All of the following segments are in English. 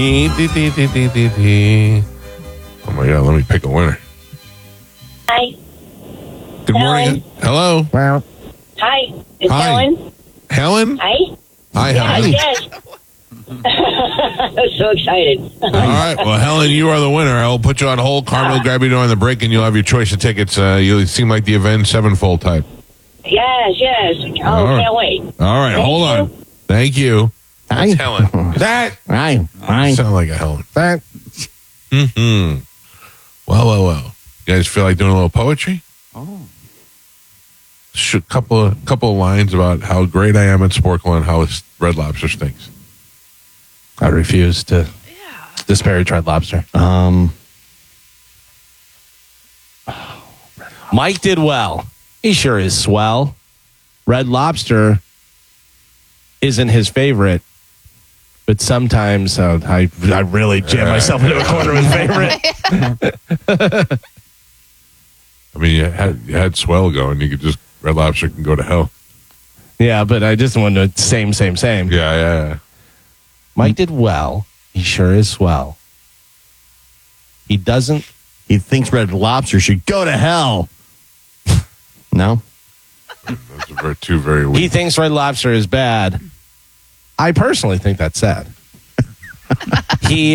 Oh my God, let me pick a winner. Hi. Good morning. Hello. Hi. It's Hi. Helen. Helen? Hi. Hi, Helen. Yes. I'm so excited. All right. Well, Helen, you are the winner. I'll put you on hold. Carmen will grab you during the break, and you'll have your choice of tickets. You seem like the Avenged Sevenfold type. Yes. Oh, All right. can't wait. All right. Thank hold you. on. Thank you. Hi. That's Helen. That Hi. sound like a Helen. That. Well. You guys feel like doing a little poetry? Oh. Couple of lines about how great I am at Sporkle and how Red Lobster stinks. I refuse to disparage Red Lobster. Mike did well. He sure is swell. Red Lobster isn't his favorite, but sometimes I really jam myself into a corner with favorite. I mean, you had Swell going. You could just Red Lobster can go to hell. Yeah, but I just want to same. Yeah. Mike did well. He sure is swell. He doesn't. He thinks Red Lobster should go to hell. No? Those are two very weak. He thinks Red Lobster is bad. I personally think that's sad. He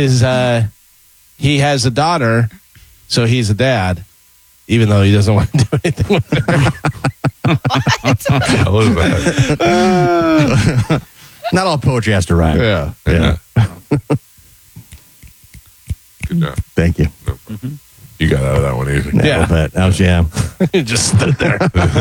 has a daughter, so he's a dad, even though he doesn't want to do anything with her. What the hell is that? Not all poetry has to rhyme. Yeah. Good job. Thank you. You got out of that one easy. Yeah. But yeah. He just stood there.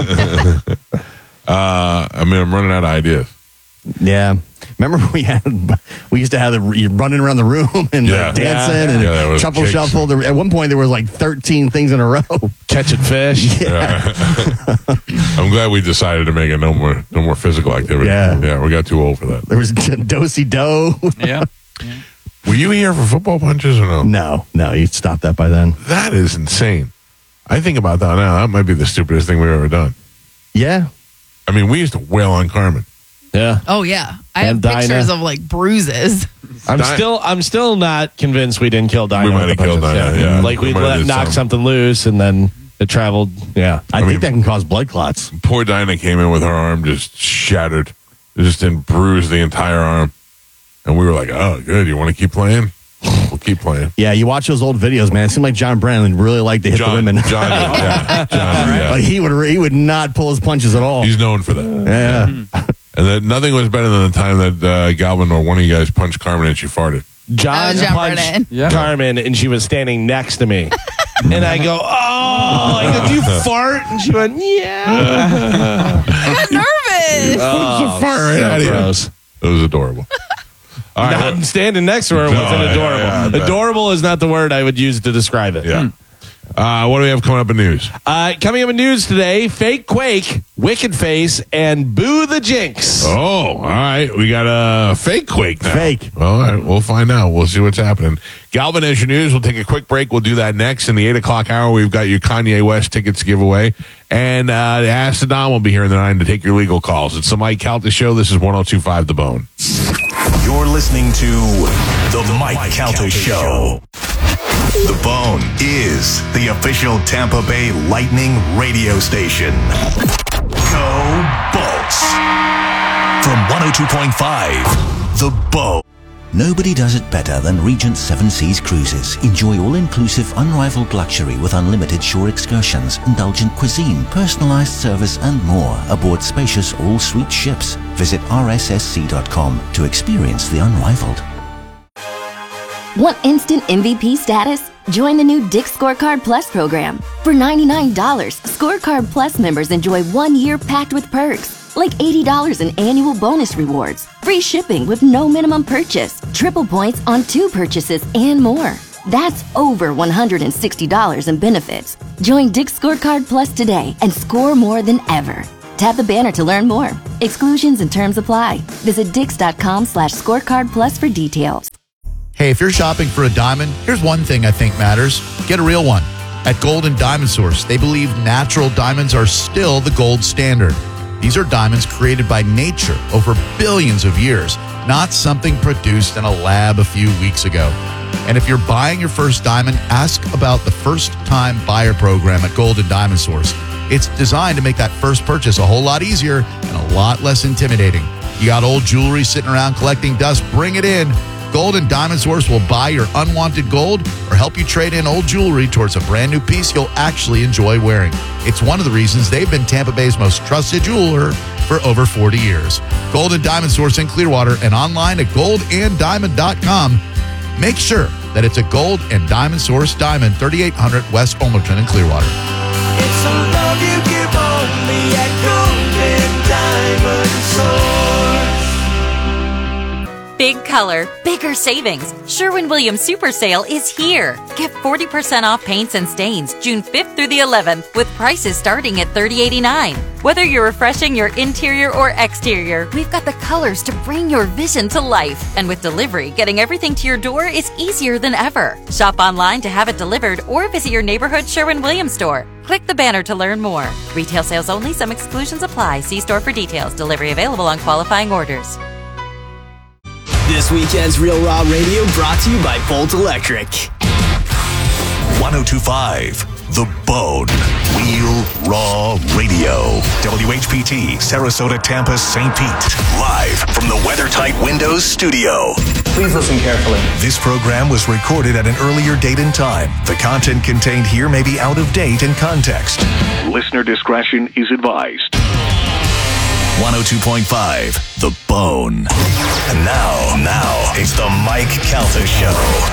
I'm running out of ideas. Yeah. Remember we used to have you running around the room and dancing and shuffle. At one point there was like 13 things in a row. Catching fish. Yeah. I'm glad we decided to make it no more physical activity. Yeah. We got too old for that. There was do-si-do. Yeah. Were you here for football punches or no? No, you stopped that by then. That is insane. I think about that now. That might be the stupidest thing we've ever done. Yeah. I mean, we used to wail on Carmen. Yeah. Oh yeah. I have And Dinah. pictures of like bruises. I'm still not convinced we didn't kill Dinah. We might have killed Dinah, yeah. Like We we might have did knocked something. something loose and then it traveled. Yeah. I think that can cause blood clots. Poor Dinah came in with her arm just shattered. Just bruised the entire arm. And we were like, oh, good. You want to keep playing? We'll keep playing. Yeah, you watch those old videos, man. It seemed like John Brennan really liked to hit the women. John, yeah. Like he would not pull his punches at all. He's known for that. Yeah. And that nothing was better than the time that Galvin or one of you guys punched Carmen and she farted. John John punched Brennan. Yeah. Carmen and she was standing next to me. And I go, oh, I go, do you fart? And she went, yeah. I got nervous. Oh, fart right so out of you. gross. It was adorable. All right. I'm standing next to her. It No, wasn't adorable. yeah, I bet. Adorable is not the word I would use to describe it. Yeah. What do we have coming up in news? Coming up in news today, Fake Quake, Wicked Face, and Boo the Jinx. Oh, all right. We got a fake Quake now. Fake. All right. We'll find out. We'll see what's happening. Galvin has your news. We'll take a quick break. We'll do that next. In the 8 o'clock hour, we've got your Kanye West tickets to give away. And Ask the Don will be here in the 9 to take your legal calls. It's the Mike Calta Show. This is 102.5 The Bone. You're listening to The Mike Calta Show. The Bone is the official Tampa Bay Lightning radio station. Go Bolts. From 102.5, The Bone. Nobody does it better than Regent Seven Seas Cruises. Enjoy all-inclusive, unrivaled luxury with unlimited shore excursions, indulgent cuisine, personalized service, and more aboard spacious all-suite ships. Visit rssc.com to experience the unrivaled. Want instant MVP status? Join the new Dick's Scorecard Plus program. For $99, Scorecard Plus members enjoy 1 year packed with perks, like $80 in annual bonus rewards, free shipping with no minimum purchase, triple points on 2 purchases, and more. That's over $160 in benefits. Join Dick's Scorecard Plus today and score more than ever. Tap the banner to learn more. Exclusions and terms apply. Visit dix.com/scorecard plus for details. Hey, if you're shopping for a diamond, here's one thing I think matters. Get a real one. At Golden Diamond Source, they believe natural diamonds are still the gold standard. These are diamonds created by nature over billions of years, not something produced in a lab a few weeks ago. And if you're buying your first diamond, ask about the first-time buyer program at Gold and Diamond Source. It's designed to make that first purchase a whole lot easier and a lot less intimidating. You got old jewelry sitting around collecting dust, bring it in. Gold and Diamond Source will buy your unwanted gold or help you trade in old jewelry towards a brand new piece you'll actually enjoy wearing. It's one of the reasons they've been Tampa Bay's most trusted jeweler for over 40 years. Gold and Diamond Source in Clearwater and online at goldanddiamond.com. Make sure that it's a Gold and Diamond Source diamond, 3800 West Olmerton in Clearwater. It's a love you give only at Gold and Diamond Source. Big color, bigger savings. Sherwin-Williams Super Sale is here. Get 40% off paints and stains June 5th through the 11th with prices starting at $30.89. Whether you're refreshing your interior or exterior, we've got the colors to bring your vision to life. And with delivery, getting everything to your door is easier than ever. Shop online to have it delivered or visit your neighborhood Sherwin-Williams store. Click the banner to learn more. Retail sales only. Some exclusions apply. See store for details. Delivery available on qualifying orders. This weekend's Real Raw Radio brought to you by Bolt Electric. 102.5 The Bone. Real Raw Radio. WHPT, Sarasota, Tampa, St. Pete. Live from the WeatherTight Windows studio. Please listen carefully. This program was recorded at an earlier date and time. The content contained here may be out of date and context. Listener discretion is advised. 102.5 The Bone. And now, it's the Mike Calta Show.